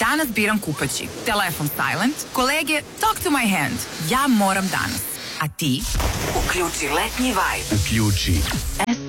Danas biram kupaći. Telefon silent, kolege talk to my hand. Ja moram danas. A ti? Uključi letnji vibe. Uključi